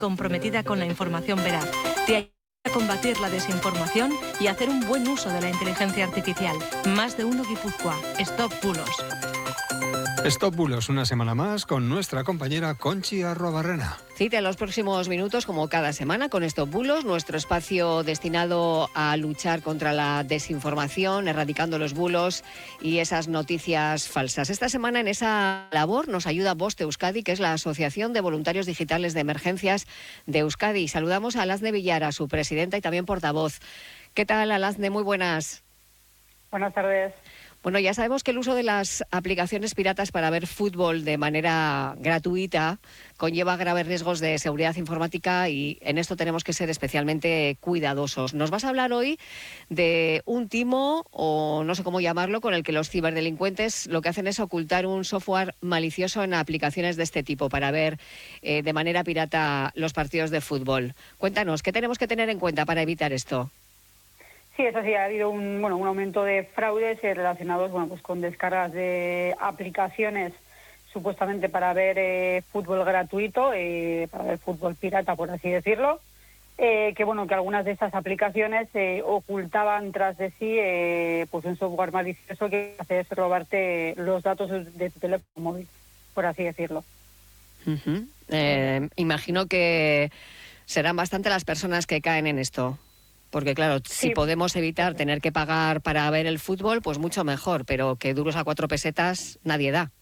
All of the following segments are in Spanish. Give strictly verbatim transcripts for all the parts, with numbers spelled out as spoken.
comprometida con la información veraz. Te ayuda a combatir la desinformación y hacer un buen uso de la inteligencia artificial. Más de uno Guipúzcoa. Stop Bulos. Stop Bulos, una semana más con nuestra compañera Conchi Arruabarrena. Cita en los próximos minutos, como cada semana, con Stop Bulos, nuestro espacio destinado a luchar contra la desinformación, erradicando los bulos y esas noticias falsas. Esta semana en esa labor nos ayuda Voz Euskadi, que es la Asociación de Voluntarios Digitales de Emergencias de Euskadi. Saludamos a Alazne Villara, su presidenta y también portavoz. ¿Qué tal, Alazne? Muy buenas. Buenas tardes. Bueno, ya sabemos que el uso de las aplicaciones piratas para ver fútbol de manera gratuita conlleva graves riesgos de seguridad informática y en esto tenemos que ser especialmente cuidadosos. Nos vas a hablar hoy de un timo, o no sé cómo llamarlo, con el que los ciberdelincuentes lo que hacen es ocultar un software malicioso en aplicaciones de este tipo para ver eh, de manera pirata los partidos de fútbol. Cuéntanos, ¿qué tenemos que tener en cuenta para evitar esto? Sí, eso sí, ha habido un bueno un aumento de fraudes eh, relacionados bueno pues con descargas de aplicaciones supuestamente para ver eh, fútbol gratuito, eh, para ver fútbol pirata, por así decirlo, eh, que bueno que algunas de estas aplicaciones eh, ocultaban tras de sí eh, pues un software malicioso que hace es robarte los datos de tu teléfono móvil, por así decirlo. Uh-huh. Eh, imagino que serán bastante las personas que caen en esto. Porque claro, si sí. podemos evitar tener que pagar para ver el fútbol, pues mucho mejor, pero que duros a cuatro pesetas nadie da.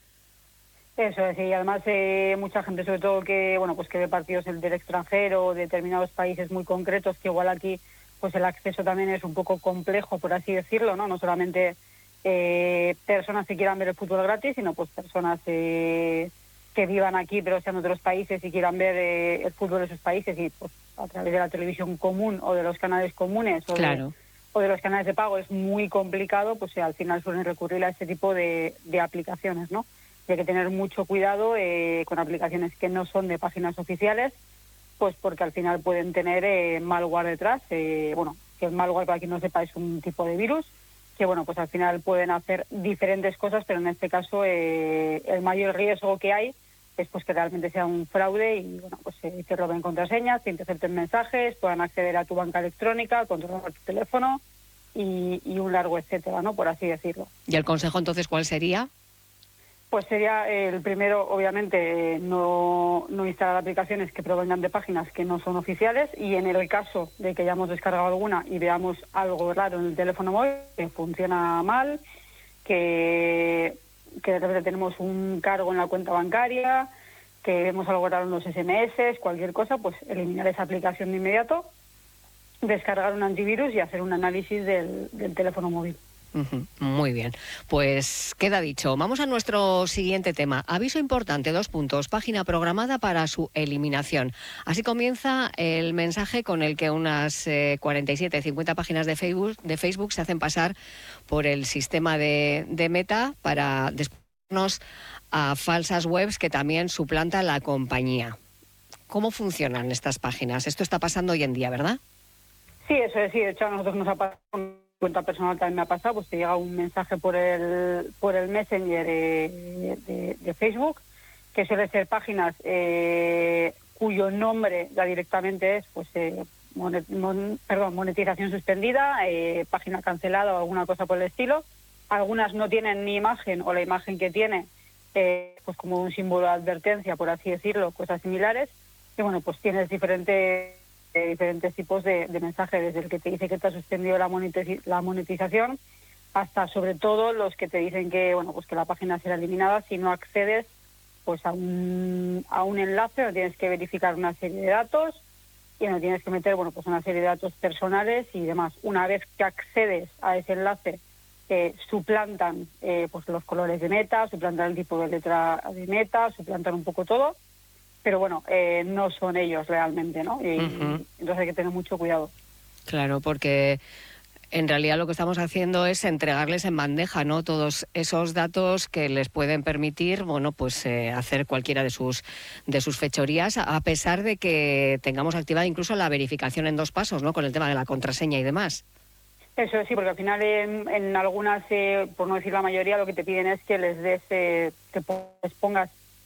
Eso es, y además eh, mucha gente, sobre todo que bueno pues que ve partidos del extranjero o de determinados países muy concretos, que igual aquí pues el acceso también es un poco complejo, por así decirlo, no no solamente eh, personas que quieran ver el fútbol gratis, sino pues personas eh, que vivan aquí pero sean de otros países y quieran ver eh, el fútbol de sus países y pues a través de la televisión común o de los canales comunes o, claro. de, o de los canales de pago es muy complicado, pues eh, al final suelen recurrir a ese tipo de, de aplicaciones, ¿no? Y hay que tener mucho cuidado eh, con aplicaciones que no son de páginas oficiales, pues porque al final pueden tener eh, malware detrás. Eh, bueno, que el malware, para quien no sepa, es un tipo de virus que bueno pues al final pueden hacer diferentes cosas, pero en este caso eh, el mayor riesgo que hay es pues que realmente sea un fraude y bueno pues eh, te roben contraseñas, te intercepten mensajes, puedan acceder a tu banca electrónica, controlar tu teléfono y, y un largo etcétera, ¿no? Por así decirlo. ¿Y el consejo entonces cuál sería? Pues sería eh, el primero, obviamente, eh, no, no instalar aplicaciones que provengan de páginas que no son oficiales, y en el caso de que hayamos descargado alguna y veamos algo raro en el teléfono móvil, que funciona mal, que, que de repente tenemos un cargo en la cuenta bancaria, que vemos algo raro en los ese eme ese, cualquier cosa, pues eliminar esa aplicación de inmediato, descargar un antivirus y hacer un análisis del, del teléfono móvil. Uh-huh. Muy bien, pues queda dicho. Vamos a nuestro siguiente tema. Aviso importante, dos puntos, página programada para su eliminación. Así comienza el mensaje con el que unas eh, cuarenta y siete, cincuenta páginas de Facebook, de Facebook se hacen pasar por el sistema de, de Meta para después a falsas webs que también suplanta la compañía. ¿Cómo funcionan estas páginas? Esto está pasando hoy en día, ¿verdad? Sí, eso es, sí. De hecho, a nosotros nos ha pasado, cuenta personal también me ha pasado, pues te llega un mensaje por el por el Messenger de, de, de Facebook, que suele ser páginas eh, cuyo nombre ya directamente es pues eh, monet, mon, perdón, monetización suspendida, eh, página cancelada o alguna cosa por el estilo. Algunas no tienen ni imagen, o la imagen que tiene eh, pues como un símbolo de advertencia, por así decirlo, cosas similares. Y bueno, pues tienes diferentes de diferentes tipos de, de mensajes, desde el que te dice que te ha suspendido la, monetiz- la monetización hasta sobre todo los que te dicen que bueno pues que la página será eliminada si no accedes pues a un, a un enlace donde tienes que verificar una serie de datos y donde tienes que meter bueno pues una serie de datos personales y demás. Una vez que accedes a ese enlace eh, suplantan eh, pues los colores de Meta, suplantan el tipo de letra de Meta, suplantan un poco todo. Pero bueno, eh, no son ellos realmente, ¿no? Y uh-huh. Entonces hay que tener mucho cuidado. Claro, porque en realidad lo que estamos haciendo es entregarles en bandeja, ¿no? Todos esos datos que les pueden permitir, bueno, pues eh, hacer cualquiera de sus de sus fechorías, a pesar de que tengamos activada incluso la verificación en dos pasos, ¿no? Con el tema de la contraseña y demás. Eso sí, porque al final en, en algunas, eh, por no decir la mayoría, lo que te piden es que les des, eh, que les pongas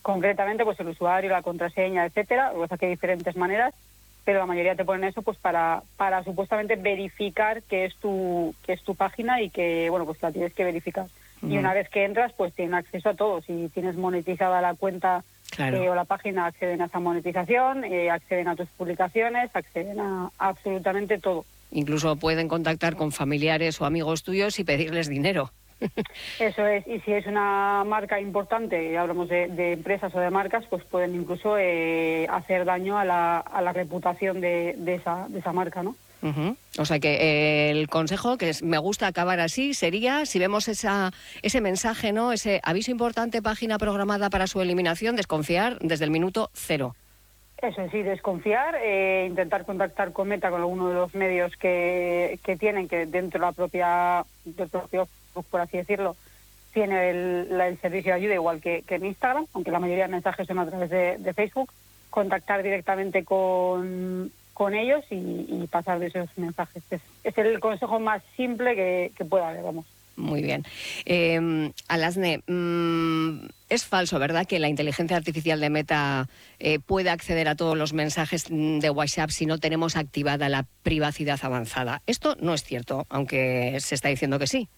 concretamente pues el usuario, la contraseña, etcétera. O sea que hay diferentes maneras, pero la mayoría te ponen eso pues para para supuestamente verificar que es tu que es tu página y que bueno pues la tienes que verificar. Uh-huh. Y una vez que entras pues tienen acceso a todo. Si tienes monetizada la cuenta, claro, eh, o la página, acceden a esa monetización, eh, acceden a tus publicaciones, acceden a, a absolutamente todo. Incluso pueden contactar con familiares o amigos tuyos y pedirles dinero. Eso es, y si es una marca importante, y hablamos de, de empresas o de marcas, pues pueden incluso eh, hacer daño a la, a la reputación de, de, esa, de esa marca, ¿no? Uh-huh. O sea que eh, el consejo, que es, me gusta acabar así, sería, si vemos esa, ese mensaje, ¿no? Ese aviso importante, página programada para su eliminación, desconfiar desde el minuto cero. Eso es, sí, desconfiar, eh, intentar contactar con Meta, con alguno de los medios que, que tienen, que dentro de la propia, del propio, por así decirlo, tiene el, la, el servicio de ayuda igual que, que en Instagram, aunque la mayoría de mensajes son a través de, de Facebook, contactar directamente con, con ellos y, y pasar de esos mensajes. Es, es el consejo más simple que, que pueda haber, vamos. Muy bien. Eh, Alasne, mmm, es falso, ¿verdad?, que la inteligencia artificial de Meta eh, puede acceder a todos los mensajes de WhatsApp si no tenemos activada la privacidad avanzada. Esto no es cierto, aunque se está diciendo que sí.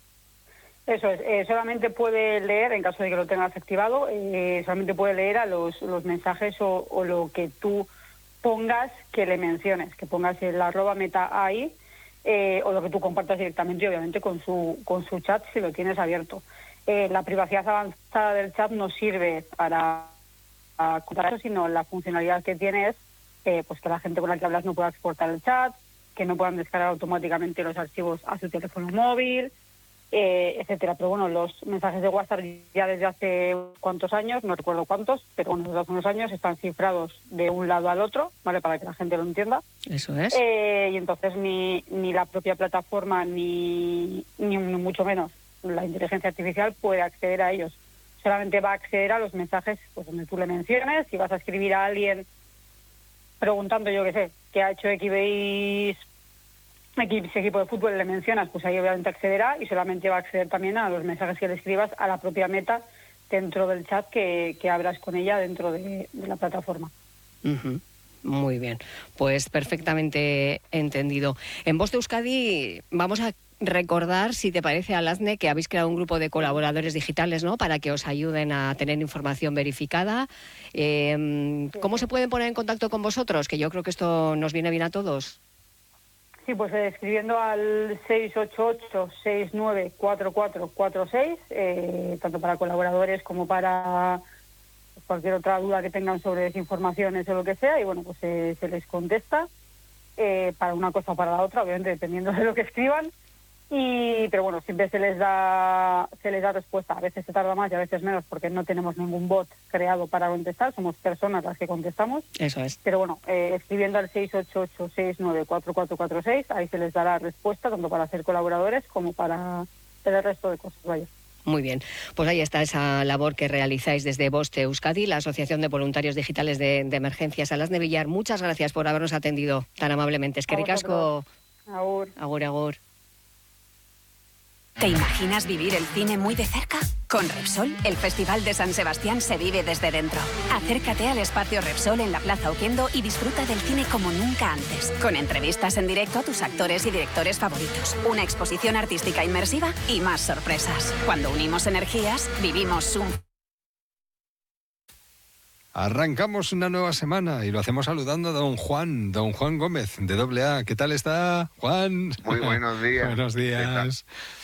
Eso es, eh, solamente puede leer, en caso de que lo tengas activado, eh, solamente puede leer a los, los mensajes o, o lo que tú pongas que le menciones, que pongas el arroba Meta ahí, eh, o lo que tú compartas directamente, obviamente, con su con su chat si lo tienes abierto. Eh, la privacidad avanzada del chat no sirve para, para contar eso, sino la funcionalidad que tiene es eh, pues que la gente con la que hablas no pueda exportar el chat, que no puedan descargar automáticamente los archivos a su teléfono móvil, Eh, etcétera. Pero bueno, los mensajes de WhatsApp ya desde hace cuantos años, no recuerdo cuántos, pero bueno, desde hace unos años están cifrados de un lado al otro, ¿vale? Para que la gente lo entienda. Eso es. Eh, y entonces ni, ni la propia plataforma, ni, ni mucho menos la inteligencia artificial puede acceder a ellos. Solamente va a acceder a los mensajes pues donde tú le menciones. Si vas a escribir a alguien preguntando, yo qué sé, qué ha hecho X ese equipo de fútbol, le mencionas, pues ahí obviamente accederá, y solamente va a acceder también a los mensajes que le escribas a la propia Meta dentro del chat que, que abras con ella dentro de, de la plataforma. Uh-huh. Muy bien, pues perfectamente entendido. En Voz de Euskadi vamos a recordar, si te parece, Alasne, que habéis creado un grupo de colaboradores digitales, ¿no?, para que os ayuden a tener información verificada. Eh, ¿Cómo se pueden poner en contacto con vosotros? Que yo creo que esto nos viene bien a todos. Sí, pues eh, escribiendo al seis ocho ocho, seis nueve cuatro cuatro cuatro seis, eh, tanto para colaboradores como para cualquier otra duda que tengan sobre desinformaciones o lo que sea, y bueno, pues eh, se les contesta eh, para una cosa o para la otra, obviamente dependiendo de lo que escriban. Y pero bueno, siempre se les da se les da respuesta. A veces se tarda más y a veces menos porque no tenemos ningún bot creado para contestar, somos personas las que contestamos. Eso es. Pero bueno, eh, escribiendo al seis ocho ocho, seis nueve cuatro cuatro cuatro seis, ahí se les dará respuesta tanto para ser colaboradores como para el resto de cosas, vaya. Muy bien, pues ahí está esa labor que realizáis desde Voz de Euskadi, la Asociación de Voluntarios Digitales de, de Emergencias. Alasne Villar, muchas gracias por habernos atendido tan amablemente. Es que ricasco. Agur. Agur, agur. ¿Te imaginas vivir el cine muy de cerca? Con Repsol, el Festival de San Sebastián se vive desde dentro. Acércate al espacio Repsol en la Plaza Oquendo y disfruta del cine como nunca antes. Con entrevistas en directo a tus actores y directores favoritos, una exposición artística inmersiva y más sorpresas. Cuando unimos energías, vivimos un... Arrancamos una nueva semana y lo hacemos saludando a don Juan, don Juan Gómez, de doble A. ¿Qué tal está, Juan? Muy buenos días. Buenos días.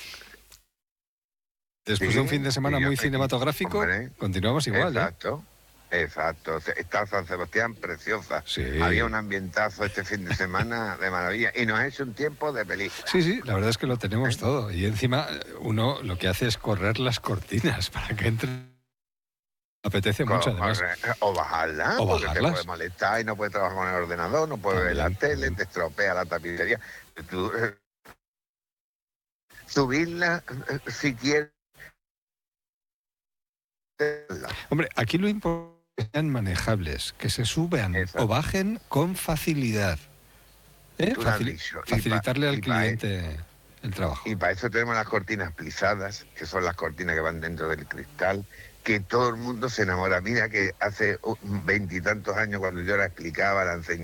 Después sí, de un fin de semana sí, muy cinematográfico, hombre, continuamos igual, exacto, ¿eh? Exacto, está San Sebastián preciosa. Sí. Había un ambientazo este fin de semana de maravilla y nos ha hecho un tiempo de película. Sí, sí, la verdad es que lo tenemos ¿Eh? todo. Y encima uno lo que hace es correr las cortinas para que entre... Apetece mucho, además. O bajarla, o porque bajarlas. te puede molestar y no puedes trabajar con el ordenador, no puedes ver la tele, te estropea la tapicería. Tú, eh, subirla, eh, si quieres. Hombre, aquí lo importante es que sean manejables, que se suban Exacto. o bajen con facilidad. ¿Eh? Facil- facilitarle pa, al cliente e- el trabajo. Y para eso tenemos las cortinas plisadas, que son las cortinas que van dentro del cristal, que todo el mundo se enamora. Mira que hace veintitantos años, cuando yo la explicaba, la enseñaba,